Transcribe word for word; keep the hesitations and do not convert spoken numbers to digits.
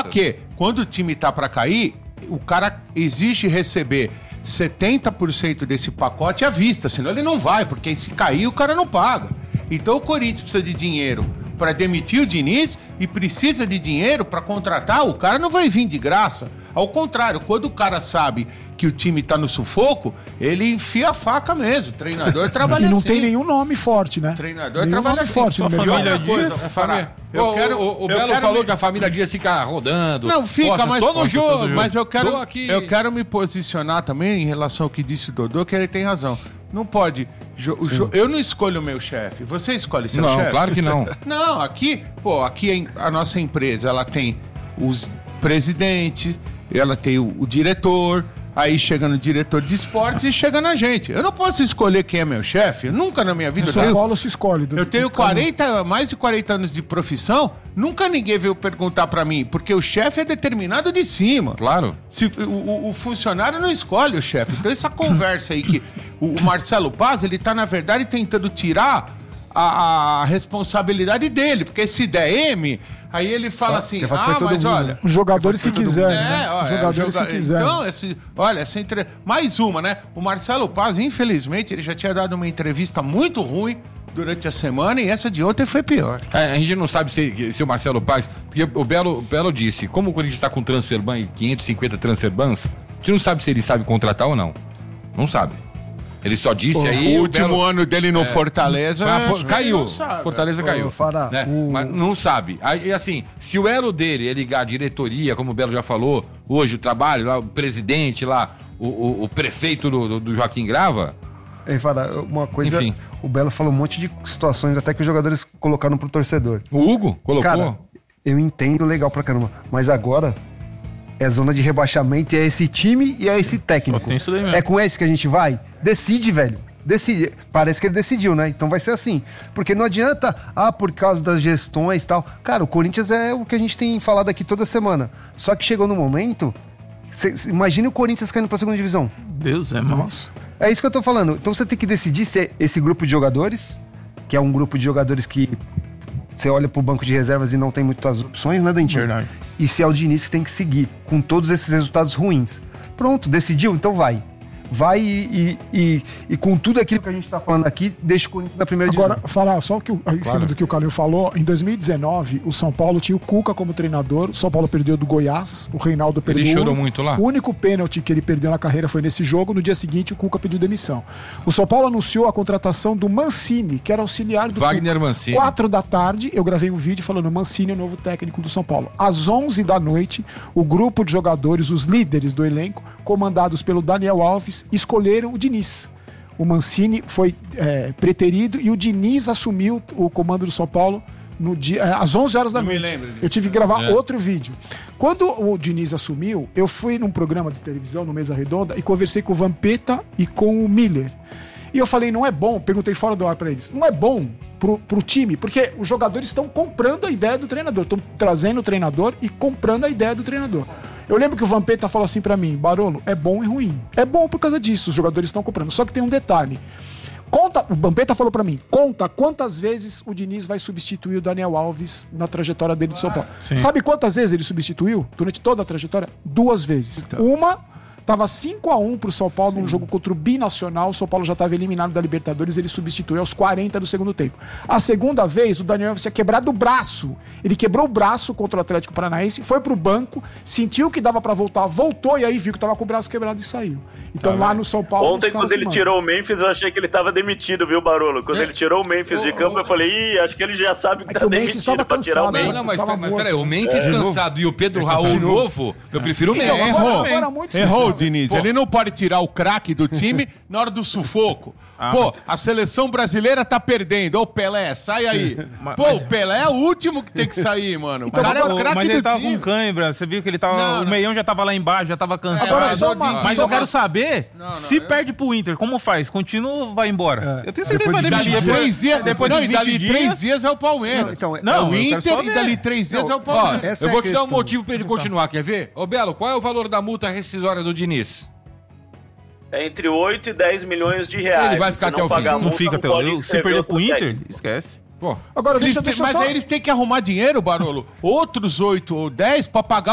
Só que, quando o time tá pra cair, o cara exige receber setenta por cento desse pacote à vista, senão ele não vai, porque se cair o cara não paga. Então o Corinthians precisa de dinheiro para demitir o Diniz e precisa de dinheiro para contratar, o cara não vai vir de graça. Ao contrário, quando o cara sabe que o time tá no sufoco, ele enfia a faca mesmo. O treinador trabalha assim. E não assim. tem nenhum nome forte, né? O treinador nenhum trabalha nome assim. forte Só no família mercado. Dias. É família. Eu o, quero- o, o eu Belo quero falou me- que a família Dias fica rodando. Não, fica, Nossa, mas, tô no jogo, mas eu quero, tô aqui. eu quero me posicionar também em relação ao que disse o Dodô, que ele tem razão. Não pode... jo- o jo- eu não escolho o meu chefe. Você escolhe seu Não, chefe? claro que não. Não, aqui, pô, aqui a nossa empresa, ela tem os presidentes, ela tem o, o diretor, aí chega no diretor de esportes e chega na gente. Eu não posso escolher quem é meu chefe. Nunca na minha vida... No eu São tenho- Paulo se escolhe. do- eu tenho do caminho. quarenta, mais de quarenta anos de profissão, nunca ninguém veio perguntar pra mim, porque o chefe é determinado de cima. Claro. Se, o, o- o funcionário não escolhe o chefe. Então essa conversa aí que o, o Marcelo Paz, ele tá na verdade tentando tirar a, a responsabilidade dele, porque se der M, aí ele fala assim, quer falar que ah, foi todo mas mundo, olha... né? Os jogadores se quiserem, É, né? ó, Os é, jogadores joga- se quiserem. Então, esse, olha, essa entre... mais uma, né? O Marcelo Paz, infelizmente, ele já tinha dado uma entrevista muito ruim durante a semana e essa de ontem foi pior. É, a gente não sabe se, se o Marcelo Paz... Porque o Belo, o Belo disse, como o Corinthians está com transfer ban e quinhentos e cinquenta transfer bans, a gente não sabe se ele sabe contratar ou não. Não sabe. Ele só disse Pô, aí... o último Belo- ano dele no Fortaleza... Ah, pô, ele caiu. não sabe. Fortaleza Ô, caiu. Fará, né? o- Mas não sabe. Aí, assim, se o elo dele é ligar a diretoria, como o Belo já falou, hoje o trabalho lá, o presidente lá, o, o, o prefeito do, do- do Joaquim Grava, Ei, Fará, uma coisa, Enfim. o Belo falou um monte de situações até que os jogadores colocaram pro torcedor. o Hugo colocou. Cara, eu entendo legal pra caramba, mas agora é zona de rebaixamento e é esse time e é esse técnico. Só tem isso daí mesmo. É com esse que a gente vai? Decide, velho. Decide. Parece que ele decidiu, né? Então vai ser assim. Porque não adianta, ah, por causa das gestões e tal. Cara, o Corinthians é o que a gente tem falado aqui toda semana. Só que chegou no momento. Cê, cê, imagine o Corinthians caindo pra segunda divisão. Deus é nossa. É isso que eu tô falando. Então você tem que decidir se é esse grupo de jogadores, que é um grupo de jogadores que você olha pro banco de reservas e não tem muitas opções, né, Dentinho? Verdade. E se é o Diniz que tem que seguir, com todos esses resultados ruins. Pronto, decidiu? Então vai. Vai e, e, e, e com tudo aquilo que a gente tá falando aqui, deixa o Corinthians na primeira Agora, divisão. falar só que, o- em cima do que o Calil falou, em dois mil e dezenove, o São Paulo tinha o Cuca como treinador, o São Paulo perdeu do Goiás, o Reinaldo perdeu. Ele chorou muito lá? O único pênalti que ele perdeu na carreira foi nesse jogo, no dia seguinte o Cuca pediu demissão. O São Paulo anunciou a contratação do Mancini, que era auxiliar do Wagner Cuca. Mancini. Quatro da tarde, eu gravei um vídeo falando Mancini é o novo técnico do São Paulo. Às onze da noite, o grupo de jogadores, os líderes do elenco, comandados pelo Daniel Alves, escolheram o Diniz. O Mancini foi é, preterido e o Diniz assumiu o comando do São Paulo no dia, é, às onze horas da Não me noite. lembro disso. Eu tive que gravar É. outro vídeo. Quando o Diniz assumiu, eu fui num programa de televisão, no Mesa Redonda, e conversei com o Vampeta e com o Miller. E eu falei, não é bom, perguntei fora do ar pra eles, não é bom pro, pro time, porque os jogadores estão comprando a ideia do treinador, estão trazendo o treinador e comprando a ideia do treinador. Eu lembro que o Vampeta falou assim pra mim, Barolo, é bom e ruim. É bom por causa disso, os jogadores estão comprando. Só que tem um detalhe. Conta, o Vampeta falou pra mim, conta quantas vezes o Diniz vai substituir o Daniel Alves na trajetória dele do São Paulo. sim. Sabe quantas vezes ele substituiu durante toda a trajetória? Duas vezes. Uma... Tava cinco a um pro São Paulo num jogo contra o Binacional. O São Paulo já estava eliminado da Libertadores. Ele substituiu aos quarenta do segundo tempo. A segunda vez, o Daniel Alves tinha quebrado o braço. Ele quebrou o braço contra o Atlético Paranaense, foi pro banco, sentiu que dava pra voltar, voltou e aí viu que tava com o braço quebrado e saiu. Então lá no São Paulo. Ontem, os caras quando ele se tirou o Memphis, eu achei que ele tava demitido, viu, Barolo? Quando ele tirou o Memphis de campo, eu falei, ih, acho que ele já sabe que É tá que o Memphis demitido tava pra tirar o cansado, Não, Memphis. né? não, mas, Tava mas morto. peraí, o Memphis cansado e o Pedro Raul novo, eu prefiro o Então, Memphis. agora- Errou, agora muito se errou fala. o Diniz. Pô. Ele não pode tirar o craque do time na hora do sufoco. Pô, a seleção brasileira tá perdendo. Ô, Pelé, sai aí. Mas- Pô, o Pelé é o último que tem que sair, mano. O Então, cara é o Mas craque ele do tava time. com cãibra, você viu que ele tava. Não, o não. meião já tava lá embaixo, já tava cansado. Agora, só uma- Mas só eu uma- quero saber Não, não, se eu- perde pro Inter, como faz? Continua ou vai embora? Eu tenho certeza que Depois vai de demitir. Dali vinte três dias, depois não, de e dali vinte três dias. dias é o Palmeiras. Não, então, é- Não, é o eu quero Inter só e ver. dali três dias é o Ó, Palmeiras. Essa eu é vou a te dar um questão. motivo pra ele continuar, quer ver? Ô, Belo, qual é o valor da multa rescisória do Diniz? É entre oito e dez milhões de reais. Ele vai ficar Se até não o fim. pagar a Não multa, fica até o. pode Se inscrever perder outro pro Inter, técnico. esquece. Pô, Agora, Eles deixa, têm- deixa mas só... aí eles têm que arrumar dinheiro, Barolo. Outros oito ou dez pra pagar